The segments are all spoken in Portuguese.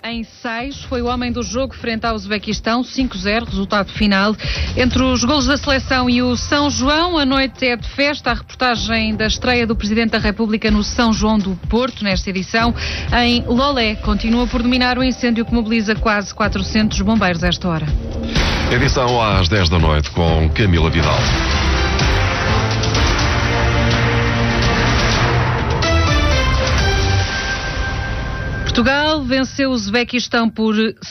em 6, foi o homem do jogo frente ao Uzbequistão, 5-0, resultado final. Entre os golos da seleção e o São João, a noite é de festa. A reportagem da estreia do Presidente da República no São João do Porto, nesta edição. Em Lolé, continua por dominar o incêndio que mobiliza quase 400 bombeiros a esta hora. Edição às 10 da noite com Camila Vidal. Portugal venceu o Uzbequistão por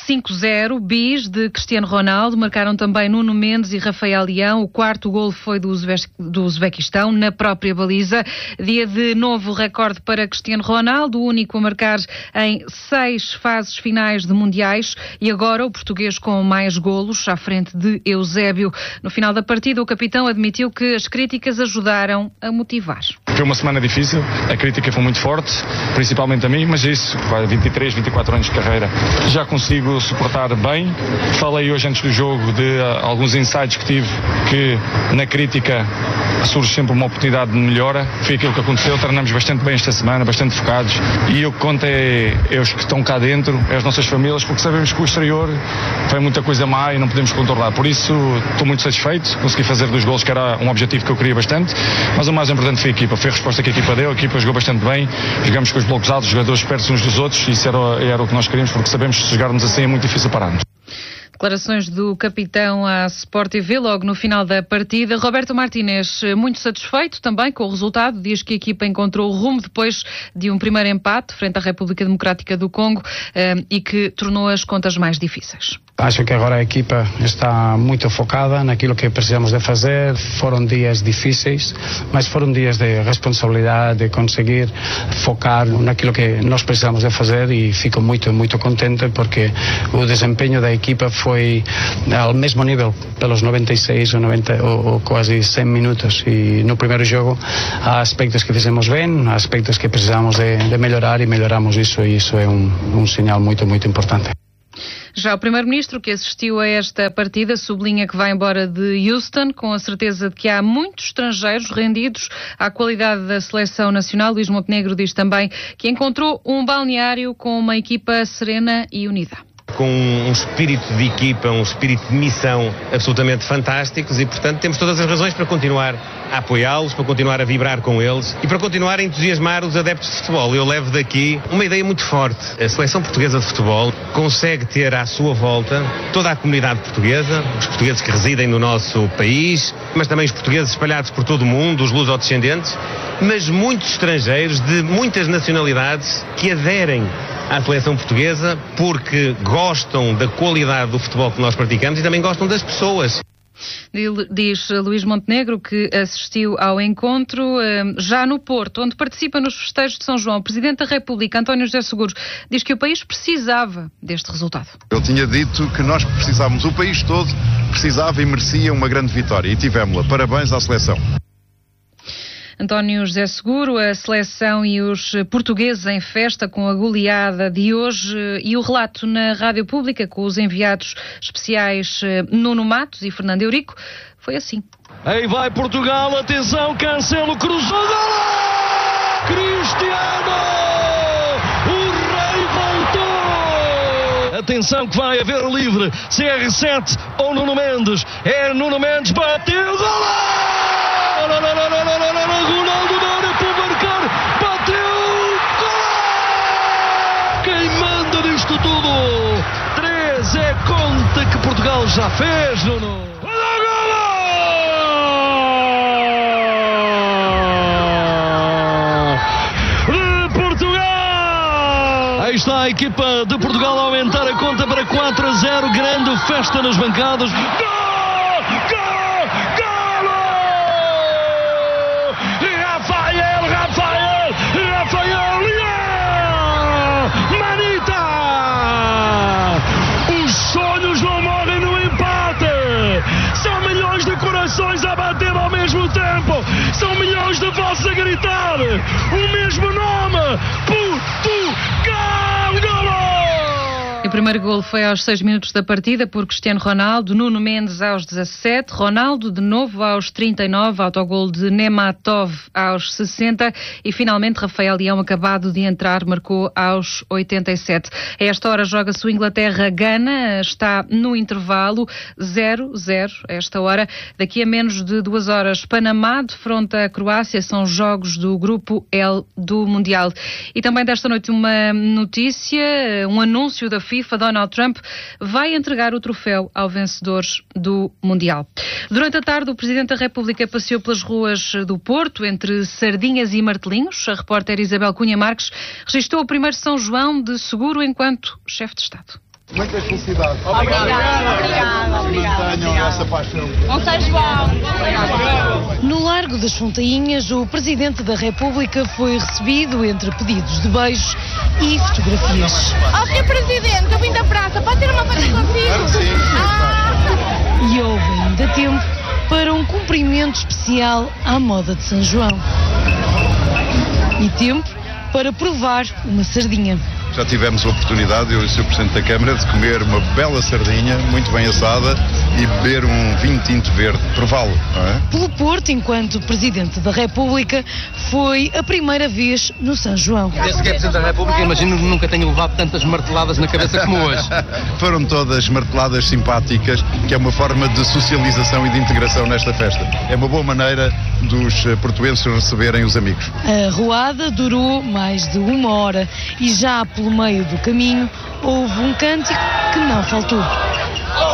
5-0, bis de Cristiano Ronaldo, marcaram também Nuno Mendes e Rafael Leão. O quarto golo foi do Uzbequistão, na própria baliza. Dia de novo recorde para Cristiano Ronaldo, o único a marcar em 6 fases finais de mundiais, e agora o português com mais golos, à frente de Eusébio. No final da partida, o capitão admitiu que as críticas ajudaram a motivar. Foi uma semana difícil, a crítica foi muito forte, principalmente a mim, mas isso, 23, 24 anos de carreira, já consigo suportar bem. Falei hoje antes do jogo de alguns insights que tive, que na crítica surge sempre uma oportunidade de melhora. Foi aquilo que aconteceu, treinamos bastante bem esta semana, bastante focados, e o que conta é os que estão cá dentro, é as nossas famílias, porque sabemos que o exterior foi muita coisa má e não podemos controlar. Por isso estou muito satisfeito, consegui fazer 2 golos, que era um objetivo que eu queria bastante, mas o mais importante foi a equipa, foi a resposta que a equipa deu. A equipa jogou bastante bem, jogamos com os blocos altos, jogadores perto uns dos outros, e isso era o que nós queríamos, porque sabemos que se jogarmos assim é muito difícil pararmos. Declarações do capitão à Sport TV logo no final da partida. Roberto Martínez, muito satisfeito também com o resultado, diz que a equipa encontrou o rumo depois de um primeiro empate frente à República Democrática do Congo e que tornou as contas mais difíceis. Acho que agora a equipa está muito focada naquilo que precisamos de fazer. Foram dias difíceis, mas foram dias de responsabilidade, de conseguir focar naquilo que nós precisamos de fazer, e fico muito, muito contente porque o desempenho da equipa foi ao mesmo nível pelos 96 ou 90 ou quase 100 minutos, e no primeiro jogo há aspectos que fizemos bem, há aspectos que precisamos de melhorar, e melhoramos isso, e isso é um sinal muito, muito importante. Já o Primeiro-Ministro, que assistiu a esta partida, sublinha que vai embora de Houston com a certeza de que há muitos estrangeiros rendidos à qualidade da seleção nacional. Luís Montenegro diz também que encontrou um balneário com uma equipa serena e unida. Com um espírito de equipa, um espírito de missão absolutamente fantásticos, e portanto temos todas as razões para continuar a apoiá-los, para continuar a vibrar com eles e para continuar a entusiasmar os adeptos de futebol. Eu levo daqui uma ideia muito forte. A seleção portuguesa de futebol consegue ter à sua volta toda a comunidade portuguesa, os portugueses que residem no nosso país, mas também os portugueses espalhados por todo o mundo, os lusodescendentes, mas muitos estrangeiros de muitas nacionalidades que aderem à seleção portuguesa porque gostam da qualidade do futebol que nós praticamos e também gostam das pessoas. Diz Luís Montenegro, que assistiu ao encontro já no Porto, onde participa nos festejos de São João. O Presidente da República, António José Seguro, diz que o país precisava deste resultado. Eu tinha dito que nós precisávamos, o país todo precisava e merecia uma grande vitória, e tivemos-la. Parabéns à seleção. António José Seguro, a seleção e os portugueses em festa com a goleada de hoje, e o relato na Rádio Pública com os enviados especiais Nuno Matos e Fernando Eurico foi assim. Aí vai Portugal, atenção, Cancelo cruzou, golo! Cristiano! O rei voltou! Atenção que vai haver livre, CR7 ou Nuno Mendes, é Nuno Mendes, bateu, golo! Ronaldo na área para marcar, bateu, gol! Quem manda nisto tudo? 3 é conta que Portugal já fez, Nuno. De Portugal! Aí está a equipa de Portugal a aumentar a conta para 4-0, grande festa nas bancadas. A bater ao mesmo tempo, são milhões de vozes a gritar o mesmo nome: Portugal! Golo! primeiro golo foi aos 6 minutos da partida por Cristiano Ronaldo, Nuno Mendes aos 17, Ronaldo de novo aos 39, autogolo de Nematov aos 60 e finalmente Rafael Leão, acabado de entrar, marcou aos 87. A esta hora joga-se o Inglaterra-Gana, está no intervalo 0-0 a esta hora. Daqui a menos de 2 horas, Panamá defronta a Croácia, são jogos do grupo L do Mundial. E também desta noite uma notícia, um anúncio da FIFA. Donald Trump vai entregar o troféu ao vencedor do Mundial. Durante a tarde, o Presidente da República passeou pelas ruas do Porto, entre sardinhas e martelinhos. A repórter Isabel Cunha Marques registrou o primeiro São João de seguro enquanto chefe de Estado. Muitas felicidades. Obrigada. Mantenham essa paixão. Um São João. No Largo das Fontainhas, o Presidente da República foi recebido entre pedidos de beijos e fotografias. Sr. Presidente, eu vim da praça, pode ter uma foto consigo? Sim. E houve ainda tempo para um cumprimento especial à moda de São João. E tempo para provar uma sardinha. Já tivemos a oportunidade, eu e o Sr. Presidente da Câmara, de comer uma bela sardinha, muito bem assada, e beber um vinho tinto verde. Prová-lo, não é? Pelo Porto, enquanto Presidente da República, foi a primeira vez no São João. Desde que é Presidente da República, imagino que nunca tenho levado tantas marteladas na cabeça como hoje. Foram todas marteladas simpáticas, que é uma forma de socialização e de integração nesta festa. É uma boa maneira dos portuenses receberem os amigos. A roada durou mais de 1 hora e já pelo meio do caminho houve um cântico que não faltou.